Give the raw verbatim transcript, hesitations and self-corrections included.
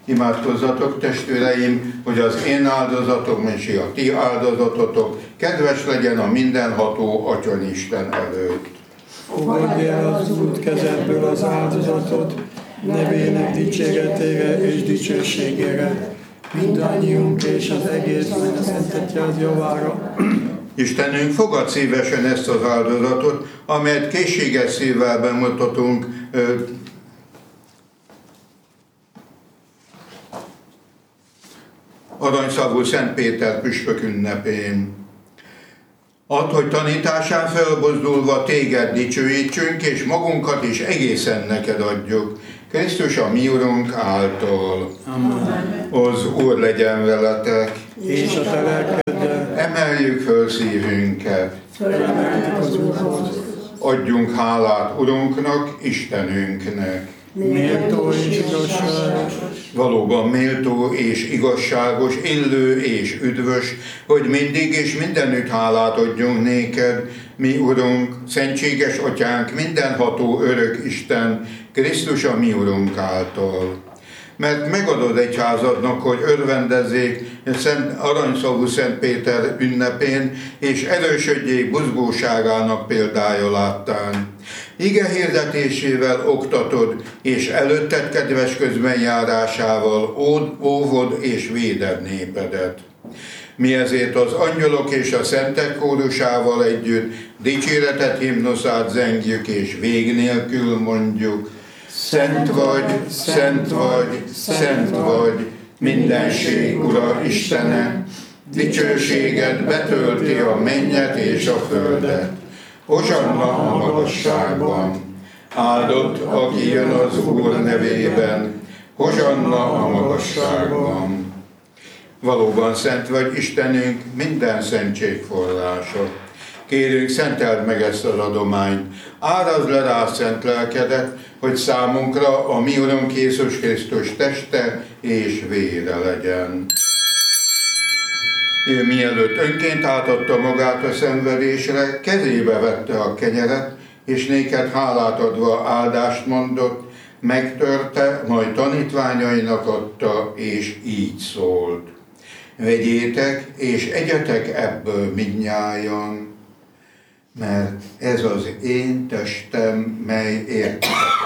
Imádkozzatok, testvéreim, hogy az én áldozatom és a ti áldozatotok kedves legyen a mindenható Atyonisten előtt. Fogadj el az Úr kezedből az áldozatot, nevének dicséretére és dicsőségére, mindannyiunk és az egész Szentegyház javára. Istenünk, fogad szívesen ezt az áldozatot, amelyet készséges szívvel bemutatunk aranyszavú Szent Péter püspök ünnepén. Add, hogy tanításán felbozdulva téged dicsőítsünk, és magunkat is egészen neked adjuk. Krisztus a mi Urunk által. Amen. Az Úr legyen veletek. És a te lelkeddel. Emeljük föl szívünket. Felemeljük az Úrhoz. Adjunk hálát Urunknak, Istenünknek. Méltó és igazságos. Valóban méltó és igazságos, illő és üdvös, hogy mindig és mindenütt hálát adjunk néked, mi Urunk, szentséges Atyánk, mindenható örök Isten, Krisztus a mi Urunk által. Mert megadod egyházadnak, hogy örvendezzék Szent, aranyszavú Szent Péter ünnepén, és erősödjék buzgóságának példája láttán. Ige hirdetésével oktatod, és előtted kedves közbenjárásával óvod és véded népedet. Mi ezért az angyalok és a szentek kórusával együtt dicséretet himnuszát zengjük, és vég nélkül mondjuk: Szent vagy, szent vagy, szent vagy, mindenség Ura Istene, dicsőséged betölti a mennyet és a földet. Hozsanna a magasságban, áldott, aki jön az Úr nevében, hozsanna a magasságban. Valóban szent vagy Istenünk, minden szentség forrása. Kérünk, szenteld meg ezt az adományt, árazd le rá szent lelkedet, hogy számunkra a mi Urunk Jézus Krisztus teste és vére legyen. Ő mielőtt önként átadta magát a szenvedésre, kezébe vette a kenyeret, és néked hálát adva áldást mondott, megtörte, majd tanítványainak adta, és így szólt: Vegyétek, és egyetek ebből mindnyájan, mert ez az én testem, mely értetek